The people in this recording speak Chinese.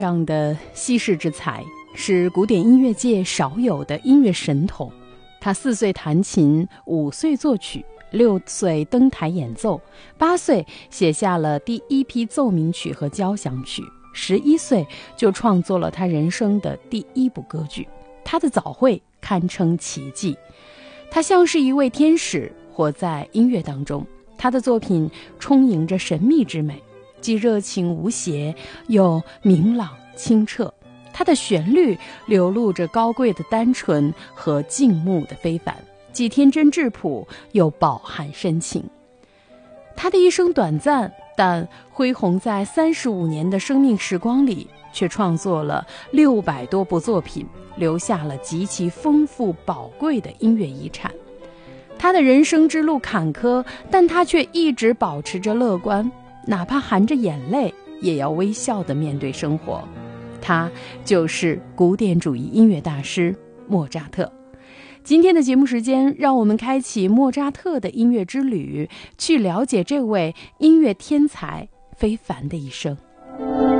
上的稀世之才，是古典音乐界少有的音乐神童。他4岁弹琴，5岁作曲，6岁登台演奏，8岁写下了第一批奏鸣曲和交响曲，11岁就创作了他人生的第一部歌剧。他的早慧堪称奇迹，他像是一位天使，活在音乐当中。他的作品充盈着神秘之美，既热情无邪，又明朗清澈。它的旋律流露着高贵的单纯和静穆的非凡，既天真质朴，又饱含深情。他的一生短暂，但恢宏在35年的生命时光里，却创作了600多部作品，留下了极其丰富宝贵的音乐遗产。他的人生之路坎坷，但他却一直保持着乐观，哪怕含着眼泪，也要微笑地面对生活。他就是古典主义音乐大师莫扎特。今天的节目时间，让我们开启莫扎特的音乐之旅，去了解这位音乐天才非凡的一生。